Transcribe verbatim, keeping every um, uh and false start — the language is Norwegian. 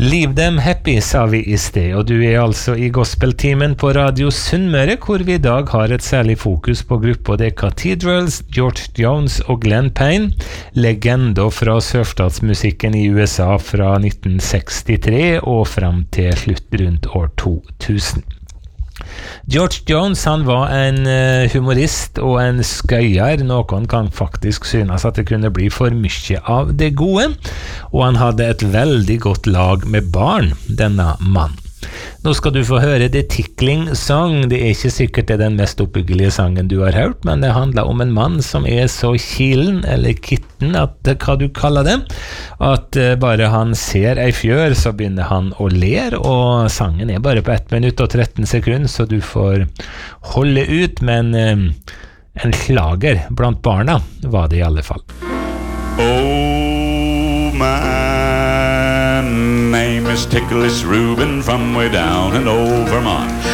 Leave them happy, sa vi i sted, og du er altså i gospeltimen på Radio Sunnmøre, hvor vi i dag har et særlig fokus på gruppa The Cathedrals, George Jones og Glenn Payne, legender fra sørstatsmusikken i U S A fra nitten sekstitre og frem til slutt rundt år to tusen. George Jones, han var en humorist og en skøyer, noen kan faktisk synes at det kunne bli for mye av det gode, og han hadde et veldig godt lag med barn, denne mannen. Nå skal du få høre The Tickling Song. Det er ikke sikkert det er den mest oppbyggelige sangen du har hørt, men det handler om en mann som er så kilen, eller kitten, at, hva du kaller det, at uh, bare han ser ei fjør, så begynner han å ler, og sangen er bare på ett minutt og tretten sekunder, så du får holde ut, men uh, en slager blant barna var det i alle fall. Oh, my name is Ticklish Reuben from way down in old Vermont.